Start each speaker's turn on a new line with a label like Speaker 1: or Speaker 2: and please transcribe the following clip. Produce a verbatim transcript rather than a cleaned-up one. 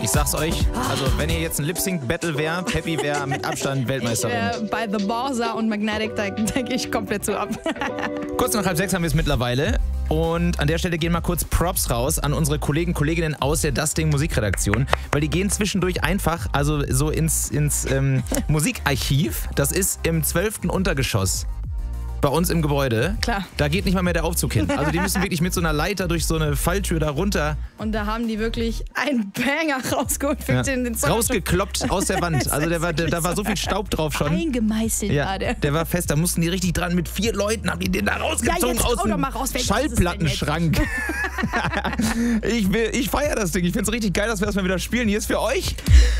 Speaker 1: Ich sag's euch, also wenn ihr jetzt ein Lip-Sync-Battle wäre, Peppy wäre mit Abstand Weltmeisterin.
Speaker 2: Äh, bei The Borsa und Magnetic, da denke ich komplett zu ab.
Speaker 1: Kurz nach halb sechs haben wir es mittlerweile. Und an der Stelle gehen mal kurz Props raus an unsere Kollegen, Kolleginnen aus der Das Ding Musikredaktion, weil die gehen zwischendurch einfach, also so ins, ins ähm, Musikarchiv. Das ist im zwölften Untergeschoss. Bei uns im Gebäude.
Speaker 2: Klar.
Speaker 1: Da geht nicht mal mehr der Aufzug hin. Also die müssen wirklich mit so einer Leiter durch so eine Falltür da runter.
Speaker 2: Und da haben die wirklich einen Banger rausgeholt für
Speaker 1: Ja.
Speaker 2: den, den Song.
Speaker 1: Rausgekloppt aus der Wand. Also der war, der, da war so viel Staub drauf schon.
Speaker 2: Eingemeißelt
Speaker 1: Ja,
Speaker 2: war der.
Speaker 1: der war fest, da mussten die richtig dran. Mit vier Leuten haben die den da rausgezogen
Speaker 2: Ja, jetzt
Speaker 1: aus
Speaker 2: hau
Speaker 1: dem
Speaker 2: doch mal raus, wer ist es
Speaker 1: Schallplattenschrank. ich will, ich feiere das Ding. Ich finde es richtig geil, dass wir das mal wieder spielen. Hier ist für euch